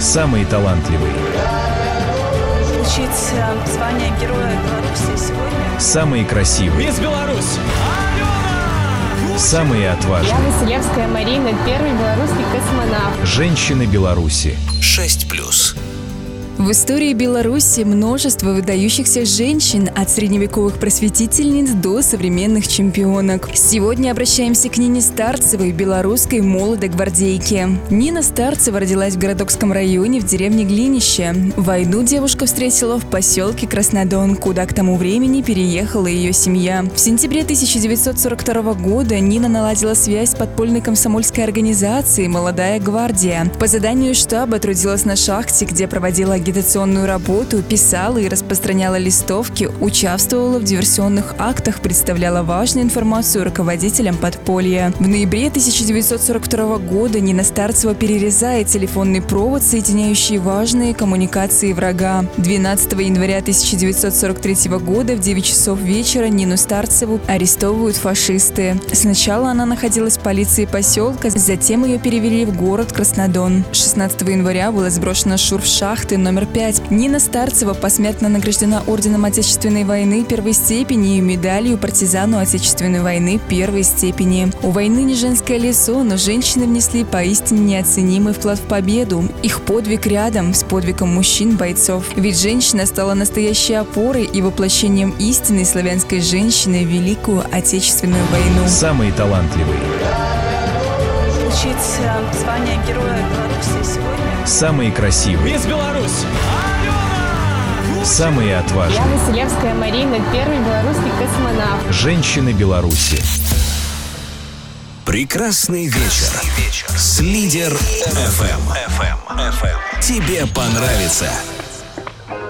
Самые талантливые. Получить звание Героя Беларуси сегодня. Самые красивые. Мисс Беларусь! Самые отважные. Я Василевская Марина, первый белорусский космонавт. Женщины Беларуси. 6+. В истории Беларуси множество выдающихся женщин, от средневековых просветительниц до современных чемпионок. Сегодня обращаемся к Нине Старцевой, белорусской молодой гвардейке. Нина Старцева родилась в Городокском районе в деревне Глинище. Войну девушка встретила в поселке Краснодон, куда к тому времени переехала ее семья. В сентябре 1942 года Нина наладила связь с подпольной комсомольской организацией «Молодая гвардия». По заданию штаба трудилась на шахте, где проводила агитационную работу, писала и распространяла листовки, участвовала в диверсионных актах, представляла важную информацию руководителям подполья. В ноябре 1942 года Нина Старцева перерезает телефонный провод, соединяющий важные коммуникации врага. 12 января 1943 года в 9 часов вечера Нину Старцеву арестовывают фашисты. Сначала она находилась в полиции поселка, затем ее перевели в город Краснодон. 16 января была сброшена шурф шахты номер 5. Нина Старцева посмертно награждена орденом Отечественной войны первой степени и медалью партизану Отечественной войны первой степени. У войны не женское лицо, но женщины внесли поистине неоценимый вклад в победу. Их подвиг рядом с подвигом мужчин-бойцов. Ведь женщина стала настоящей опорой и воплощением истинной славянской женщины в Великую Отечественную войну. Самые талантливые. Получить звание Героя Беларуси сегодня. Самые красивые. Мисс Беларусь! Самые Я отважные. Василевская Марина, первый белорусский космонавт. Женщины Беларуси. Прекрасный вечер с Лидер FM. Тебе понравится.